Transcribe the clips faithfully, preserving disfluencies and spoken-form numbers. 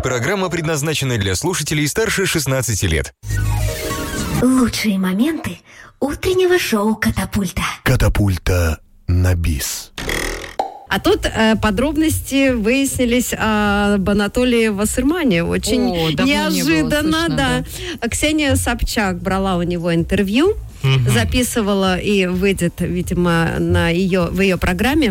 Программа предназначена для слушателей старше шестнадцати лет. Лучшие моменты утреннего шоу «Катапульта». Катапульта на бис. А тут э, подробности выяснились об Анатолии Вассермане. Очень О, неожиданно, слышно, да. да. Ксения Собчак брала у него интервью, угу. записывала и выйдет, видимо, на ее, в ее программе.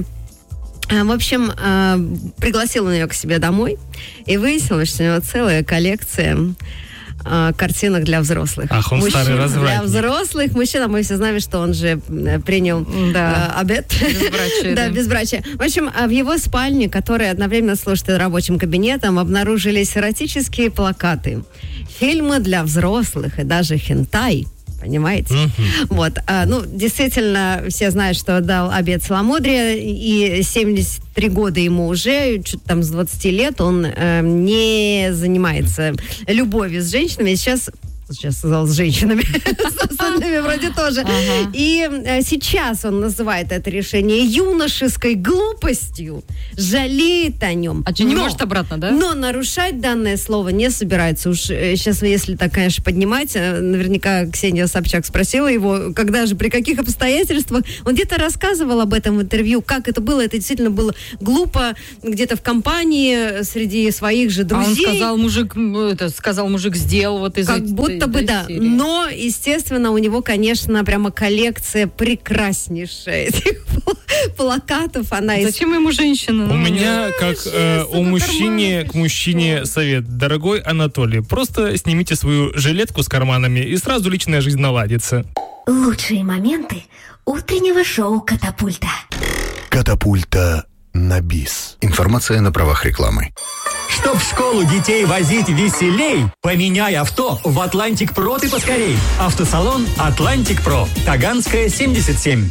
В общем, э, пригласила ее к себе домой, и выяснилось, что у него целая коллекция э, картинок для взрослых. Ах, он мужчин, старый развратник. Для взрослых мужчин, а мы все знаем, что он же принял да. э, обет. Безбрачие. Да, безбрачие. В общем, в его спальне, которая одновременно служит рабочим кабинетом, обнаружились эротические плакаты, фильмы для взрослых и даже хентай. Понимаете? Mm-hmm. Вот. А, ну, действительно, все знают, что дал обет целомудрия, и семьдесят три года ему уже, что-то там с двадцати лет, он э, не занимается любовью с женщинами. Сейчас Сейчас сказал с женщинами, с остальными вроде тоже. Ага. И э, сейчас он называет это решение юношеской глупостью, жалеет о нем. А что, не может обратно, да? Но нарушать данное слово не собирается. Уж э, сейчас, если так, конечно, поднимать, э, наверняка Ксения Собчак спросила его, когда же, при каких обстоятельствах. Он где-то рассказывал об этом в интервью, как это было. Это действительно было глупо, где-то в компании, среди своих же друзей. А он сказал, мужик, это, сказал, мужик сделал вот из как будто бы да, серии. Но, естественно, у него, конечно, прямо коллекция прекраснейшая этих плакатов. Она Зачем ему женщина? У меня, как э, у мужчине, к мужчине совет. Дорогой Анатолий, просто снимите свою жилетку с карманами, и сразу личная жизнь наладится. Лучшие моменты утреннего шоу «Катапульта». Катапульта на бис. Информация на правах рекламы. Чтоб в школу детей возить веселей, поменяй авто в Атлантик Про ты поскорей. Автосалон Атлантик Про. Таганская, семьдесят семь.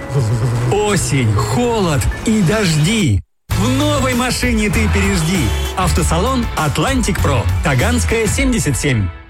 Осень, холод и дожди. В новой машине ты пережди. Автосалон Атлантик Про. Таганская, семьдесят семь.